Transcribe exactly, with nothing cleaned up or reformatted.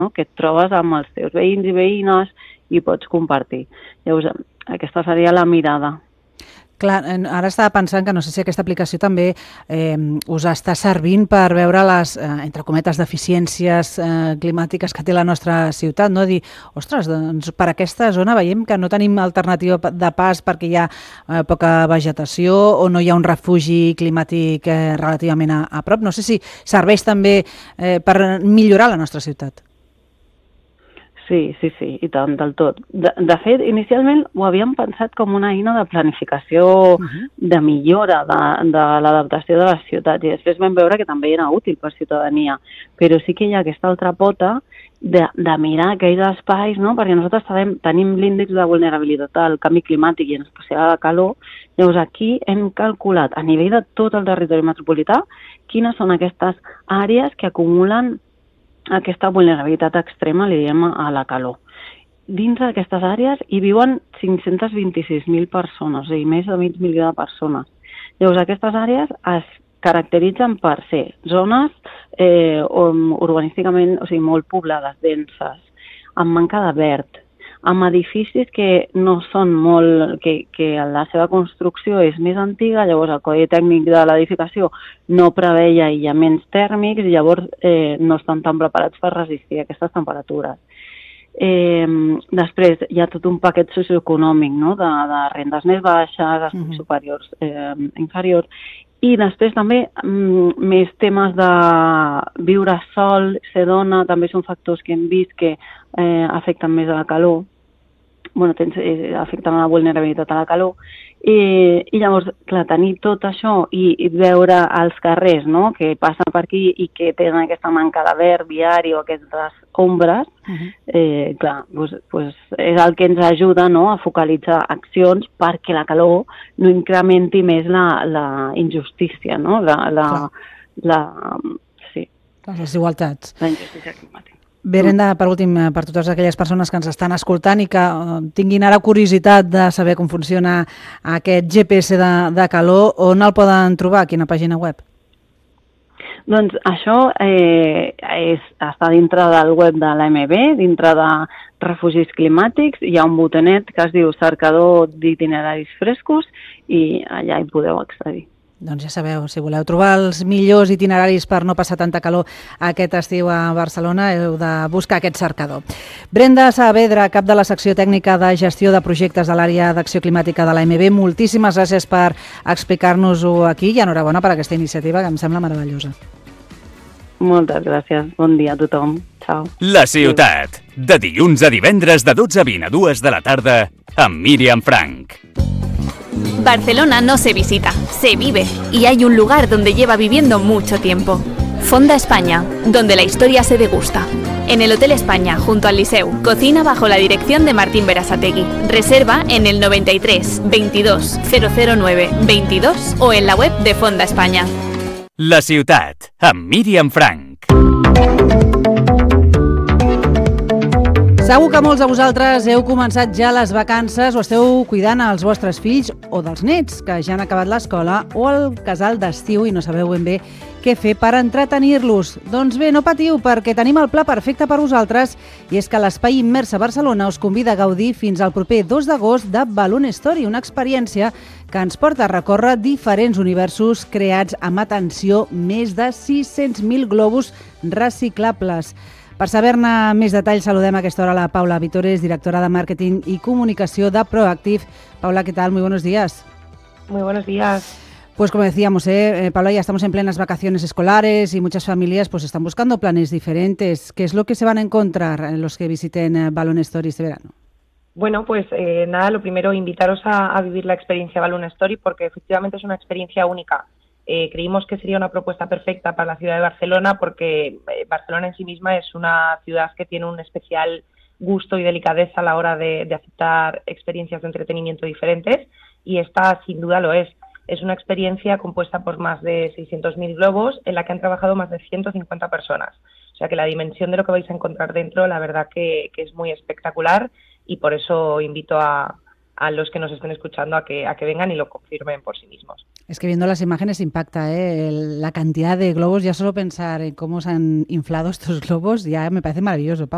no? Que et trobes amb els teus veïns i veïnes i pots compartir. Llavors, aquesta seria la mirada. Clar, ara estava pensant que no sé si aquesta aplicació també eh, us està servint per veure les, eh, entre cometes, deficiències eh, climàtiques que té la nostra ciutat, no? Dir, ostres, doncs per aquesta zona veiem que no tenim alternativa de pas perquè hi ha eh, poca vegetació o no hi ha un refugi climàtic eh, relativament a, a prop. No sé si serveix també eh, per millorar la nostra ciutat. Sí, sí, sí, i tant, del tot. De, de fet, inicialment ho havíem pensat com una eina de planificació, uh-huh. de millora de, de l'adaptació de les ciutats, i després vam veure que també era útil per ciutadania, però sí que hi ha aquesta altra pota de, de mirar aquells espais, no? Perquè nosaltres tenim, tenim l'índex de vulnerabilitat al canvi climàtic i en especial a la calor. Llavors aquí hem calculat a nivell de tot el territori metropolità quines són aquestes àrees que acumulen aquesta vulnerabilitat extrema, li diem, a la calor. Dins d'aquestes àrees hi viuen cinc-cents vint-i-sis mil persones, o sigui, més de mig milió de persones. Llavors, aquestes àrees es caracteritzen per ser zones eh, urbanísticament, o sigui, molt poblades, denses, amb manca de verd, amb edificis que no són molt, que, que la seva construcció és més antiga, llavors el codi tècnic de l'edificació no preveia aïllaments tèrmics i llavors eh, no estan tan preparats per resistir aquestes temperatures. Eh, després hi ha tot un paquet socioeconòmic, no? de, de rendes més baixes, uh-huh. superiors, eh, inferiors, i després també mm, més temes de viure sol, ser dona, també són factors que hem vist que eh, afecten més a la calor, bueno, tens, eh, afecten la vulnerabilitat a la calor, i, i llavors, clar, tenir tot això i, i veure els carrers, no?, que passen per aquí i que tenen aquesta manca de verd viari o aquestes ombres, uh-huh. eh, clar, doncs, doncs és el que ens ajuda, no?, a focalitzar accions perquè la calor no incrementi més la, la injustícia, no?, la, la, la, sí. Les desigualtats. La injustícia climàtica. Berenda, per últim, per totes aquelles persones que ens estan escoltant i que tinguin ara curiositat de saber com funciona aquest G P S de, de calor, on el poden trobar? Quina pàgina web? Doncs això eh, és, està dintre del web de l'A M B, dintre de refugis climàtics. Hi ha un botonet que es diu cercador d'itineraris frescos i allà hi podeu accedir. Doncs ja sabeu, si voleu trobar els millors itineraris per no passar tanta calor aquest estiu a Barcelona, heu de buscar aquest cercador. Brenda Saavedra, cap de la secció tècnica de gestió de projectes de l'àrea d'acció climàtica de l'A M B, moltíssimes gràcies per explicar-nos-ho aquí i enhorabona per aquesta iniciativa que em sembla meravellosa. Moltes gràcies. Bon dia a tothom. Ciao. La ciutat, de dilluns a divendres de dotze a vint a dues de la tarda amb Míriam Frank. Barcelona no se visita, se vive, y hay un lugar donde lleva viviendo mucho tiempo. Fonda España, donde la historia se degusta. En el Hotel España, junto al Liceu, cocina bajo la dirección de Martín Berasategui. Reserva en el noventa y tres veintidós cero cero nueve veintidós o en la web de Fonda España. La ciutat, amb Míriam Frank. Segur que molts de vosaltres heu començat ja les vacances o esteu cuidant els vostres fills o dels nets que ja han acabat l'escola o el casal d'estiu i no sabeu ben bé què fer per entretenir-los. Doncs bé, no patiu, perquè tenim el pla perfecte per vosaltres i és que l'Espai Immers a Barcelona us convida a gaudir fins al proper dos d'agost de Balloon Story, una experiència que ens porta a recórrer diferents universos creats amb, atenció, més de sis-cents mil globus reciclables. Per saber-ne més detalls, saludem a aquesta hora a la Paula Vitores, directora de Màrqueting y Comunicació de Proactive. Paula, ¿qué tal? Muy buenos días. Muy buenos días. Pues como decíamos, ¿eh? Eh, Paula, ya estamos en plenas vacaciones escolares y muchas familias pues están buscando planes diferentes. ¿Qué es lo que se van a encontrar en los que visiten eh, Balloon Story este verano? Bueno, pues eh, nada, lo primero, invitaros a, a vivir la experiencia Balloon Story porque efectivamente es una experiencia única. Eh, creímos que sería una propuesta perfecta para la ciudad de Barcelona porque eh, Barcelona en sí misma es una ciudad que tiene un especial gusto y delicadeza a la hora de, de aceptar experiencias de entretenimiento diferentes y esta sin duda lo es. Es una experiencia compuesta por más de seiscientos mil globos en la que han trabajado más de ciento cincuenta personas. O sea que la dimensión de lo que vais a encontrar dentro la verdad que, que es muy espectacular y por eso invito a... a los que nos estén escuchando a que, a que vengan y lo confirmen por sí mismos. Es que viendo las imágenes impacta, ¿eh? La cantidad de globos, ya solo pensar en cómo se han inflado estos globos ya me parece maravilloso, Pau.